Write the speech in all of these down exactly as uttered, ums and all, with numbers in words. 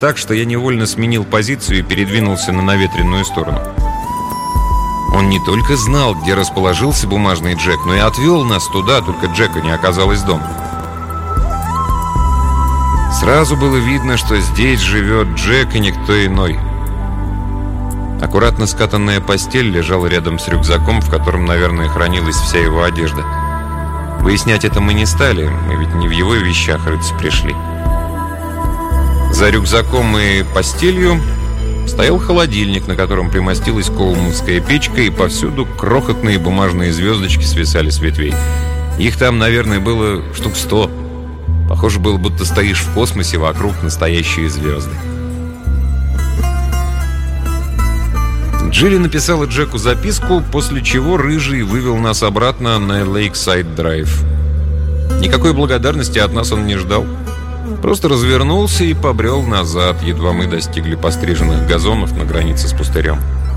так, что я невольно сменил позицию и передвинулся на наветренную сторону. Он не только знал, где расположился бумажный Джек, но и отвел нас туда, только Джека не оказалось дома. Сразу было видно, что здесь живет Джек и никто иной. Аккуратно скатанная постель лежала рядом с рюкзаком, в котором, наверное, хранилась вся его одежда. Выяснять это мы не стали, мы ведь не в его вещах рыться пришли. За рюкзаком и постелью стоял холодильник, на котором примостилась коулманская печка, и повсюду крохотные бумажные звездочки свисали с ветвей. Их там, наверное, было штук сто. Похоже было, будто стоишь в космосе, вокруг настоящие звезды. Джилли написала Джеку записку, после чего Рыжий вывел нас обратно на Лейксайд Драйв. Никакой благодарности от нас он не ждал. Просто развернулся и побрел назад, едва мы достигли постриженных газонов на границе с пустырем.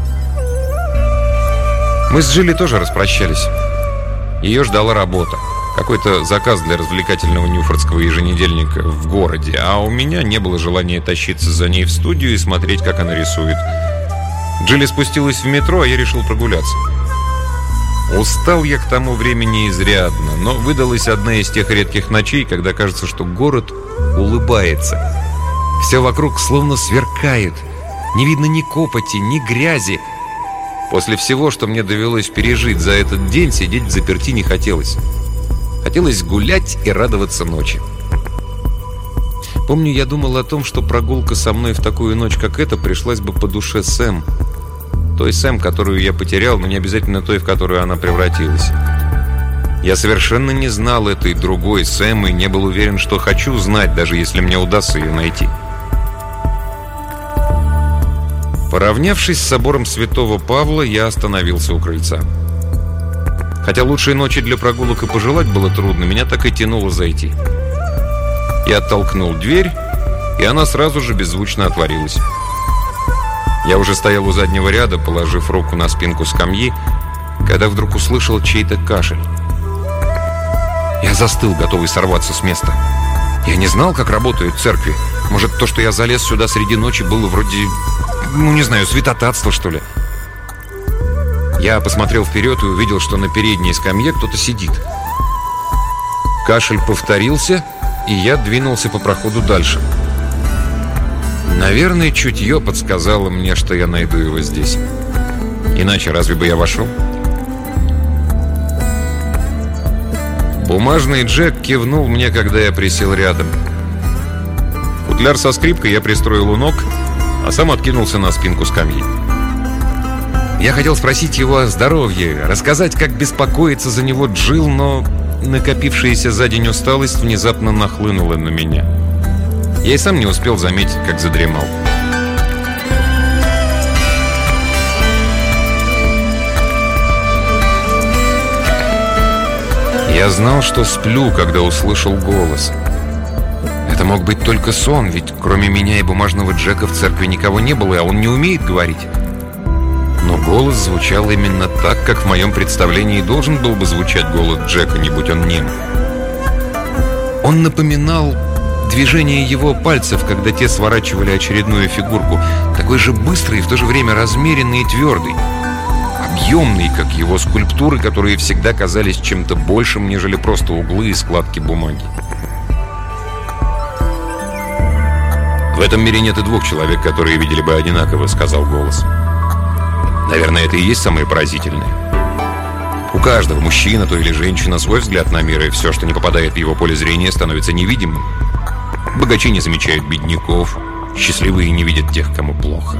Мы с Джилли тоже распрощались. Ее ждала работа. Какой-то заказ для развлекательного ньюфордского еженедельника в городе, а у меня не было желания тащиться за ней в студию и смотреть, как она рисует. Джилли спустилась в метро, а я решил прогуляться. Устал я к тому времени изрядно, но выдалась одна из тех редких ночей, когда кажется, что город улыбается. Все вокруг словно сверкает. Не видно ни копоти, ни грязи. После всего, что мне довелось пережить за этот день, сидеть взаперти не хотелось. Хотелось гулять и радоваться ночи. Помню, я думал о том, что прогулка со мной в такую ночь, как эта, пришлась бы по душе Сэм. Той Сэм, которую я потерял, но не обязательно той, в которую она превратилась. Я совершенно не знал этой другой Сэм и не был уверен, что хочу знать, даже если мне удастся ее найти. Поравнявшись с собором Святого Павла, я остановился у крыльца. Хотя лучшей ночи для прогулок и пожелать было трудно, меня так и тянуло зайти. Я оттолкнул дверь, и она сразу же беззвучно отворилась. Я уже стоял у заднего ряда, положив руку на спинку скамьи, когда вдруг услышал чей-то кашель. Я застыл, готовый сорваться с места. Я не знал, как работают церкви. Может, то, что я залез сюда среди ночи, было вроде, ну не знаю, святотатства, что ли. Я посмотрел вперед и увидел, что на передней скамье кто-то сидит. Кашель повторился, и я двинулся по проходу дальше. Наверное, чутье подсказало мне, что я найду его здесь. Иначе разве бы я вошел? Бумажный Джек кивнул мне, когда я присел рядом. Футляр со скрипкой я пристроил у ног, а сам откинулся на спинку скамьи. Я хотел спросить его о здоровье, рассказать, как беспокоится за него Джилл, но накопившаяся за день усталость внезапно нахлынула на меня. Я и сам не успел заметить, как задремал. Я знал, что сплю, когда услышал голос. Это мог быть только сон, ведь кроме меня и бумажного Джека в церкви никого не было, а он не умеет говорить. Но голос звучал именно так, как в моем представлении должен был бы звучать голос Джека, не будь он нем. Он напоминал движение его пальцев, когда те сворачивали очередную фигурку, такой же быстрый и в то же время размеренный и твердый, объемный, как его скульптуры, которые всегда казались чем-то большим, нежели просто углы и складки бумаги. «В этом мире нет и двух человек, которые видели бы одинаково», — сказал голос. «Наверное, это и есть самое поразительное. У каждого, мужчина то или женщина, свой взгляд на мир, и все, что не попадает в его поле зрения, становится невидимым. Богачи не замечают бедняков, счастливые не видят тех, кому плохо».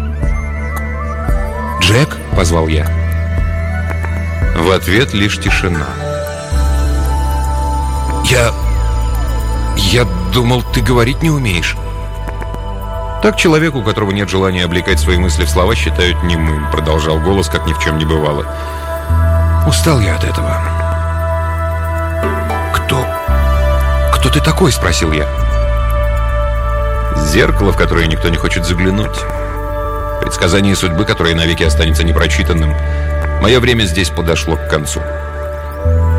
«Джек?» — позвал я. В ответ лишь тишина. «Я... я думал, ты говорить не умеешь». «Так человек, у которого нет желания облекать свои мысли в слова, считают немым», — продолжал голос, как ни в чем не бывало. «Устал я от этого». «Кто... кто ты такой?» — спросил я. «Зеркало, в которое никто не хочет заглянуть. Предсказание судьбы, которое навеки останется непрочитанным. Мое время здесь подошло к концу».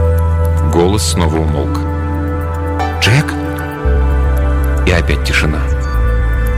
Голос снова умолк. «Джек?» И опять тишина.